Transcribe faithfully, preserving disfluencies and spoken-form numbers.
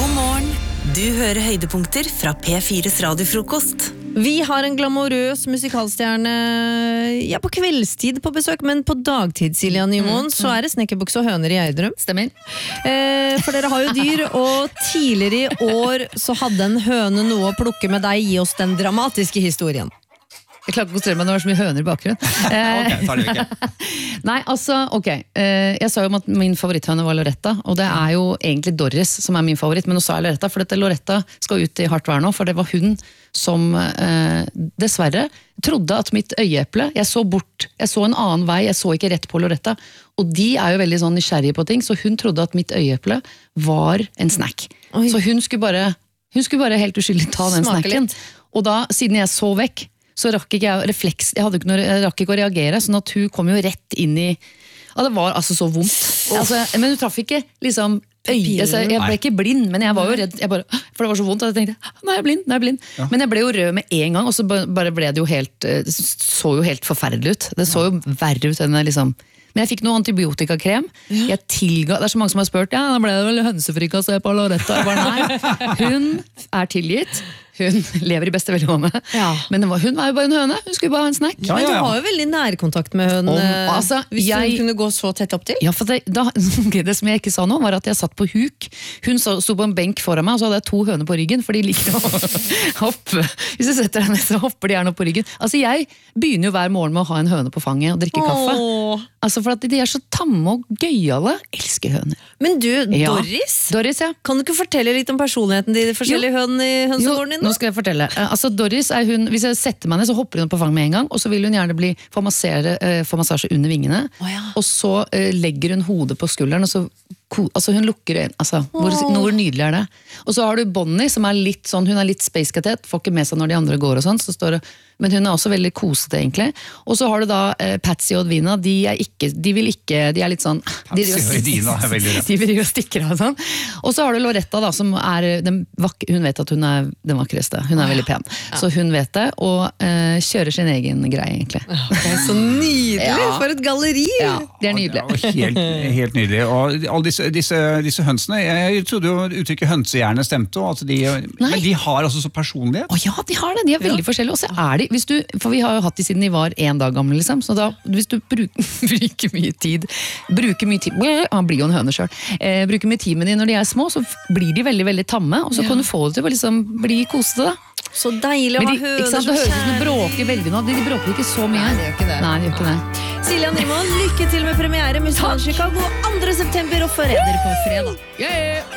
God morgen. Du hører høydepunkter fra P fires radiofrokost. Vi har en glamorøs musikalstjerne ja, på kveldstid på besøk, men på dagtid, Silja Nymoen, mm, mm. så er det snekkerbukse og høner i Gjerdrum. Stemmer. Eh, for dere har jo dyr, og tidligere i år så hadde en høne noe å plukke med deg. Gi oss den dramatiske historien. Jeg klarer ikke å konsentrere meg når det er så mye høner i bakgrunnen. Ok, tar det ikke. Nei, altså, ok. Jeg sa jo at min favoritthøne var Loretta, og det er jo egentlig Doris som er min favoritt, men nå sa jeg Loretta, for dette Loretta skal ut i hardt vær nå, for det var hun som eh, dessverre trodde at mitt øyeeple, jeg så bort, jeg så en annen vei, jeg så ikke rett på Loretta, og de er jo veldig sånn nysgjerrige på ting, så hun trodde at mitt øyeeple var en snack. Oi. Så hun skulle bare, hun skulle bare helt uskyldig ta den Smake snacken. litt. Og da, siden jeg så vekk, så rakk ikke jeg refleks, jeg, hadde ikke noe, jeg rakk ikke å reagere, sånn at hun kom jo rett inn i, ja, det var altså så vondt. Altså, men hun traff ikke liksom øyet, så jeg ble ikke blind, men jeg var jo redd, jeg bare, for det var så vondt, og jeg tenkte, nå er jeg blind, nå er jeg blind. Ja. Men jeg ble jo rød med en gang, og så bare ble det jo helt, det så jo helt forferdelig ut. Det så jo verre ut enn det liksom. Men jeg fikk noe antibiotikakrem. Ja. Jeg tilga, det er så mange som har spurt, ja, da ble det vel hønsefrikassé på Loretta. Jeg bare, nei, hun er tilgitt. Hun lever i beste velgående. Ja. Men var, hun var jo bare en høne. Hun skulle bare ha en snack. Ja, ja, ja. Men du har jo veldig nærkontakt med hun. Om, altså, hvis jeg, hun kunne gå så tett opp til. Ja, for det, da, det som jeg ikke sa nå, var at jeg satt på huk. Hun sto på en benk foran meg, og så hadde jeg to høner på ryggen, for de liker å hoppe. Hvis jeg setter deg ned, så hopper de gjerne opp på ryggen. Altså, jeg begynner jo hver morgen med å ha en høne på fanget og drikke kaffe. Åh. Altså, for at de er så tamme og gøyale. Elsker høner. Men du, ja. Doris? Doris, ja. Kan du ikke fortelle litt om personligheten til de forskjellige hønene i hønsegården din? Nå skal jeg fortelle. Altså Doris er hun, hvis jeg setter meg ned, så hopper hun på fang med en gang, og så vil hun gjerne bli, få, massere, uh, få massasje under vingene, oh, ja. Og så uh, legger hun hodet på skulderen, og så altså hun lukker øynene, altså, hvor, oh. hvor nydelig er det? Og så har du Bonnie, som er litt sånn, hun er litt space-katet, får ikke med seg når de andre går og sånn, så står det, men hun er også veldig kosete egentlig. Og så har du da eh, Patsy og Edwina, de er ikke, de vil ikke, de er litt sånn Patsy og Edwina er veldig rett. De vil jo stikke av sånn. Og så har du Loretta da, som er den vak- hun vet at hun er den vakreste, hun er oh, ja. veldig pen. Ja. Så hun vet det, og eh, kjører sin egen greie egentlig. Okay, så nydelig, ja. For et galleri! Ja, det er nydelig. Ja, helt, helt nydelig. Og alle disse, disse, disse hønsene, jeg trodde jo uttrykket hønsehjerne stemte, og at de, men de har altså så personlighet. Å ja, de har det, de er veldig ja. forskjellige, og så er de hvis du, for vi har jo hatt de siden de var en dag gamle liksom, så da, hvis du bruker, bruker mye tid bruker mye tid, han blir jo en høne selv eh, bruker mye tid med de når de er små, så blir de veldig, veldig tamme, og så ja. kan du få det til å liksom bli kosete da. Så deilig å ha høner. Ikke sant, det høres ut som de bråker veldig nå, de, de bråker ikke så mye. Nei, de gjør ikke det. Nei, de gjør ikke det. Silja Nymoen, lykke til med premiere Musical Chicago andre september og forræder på fredag. Yeah!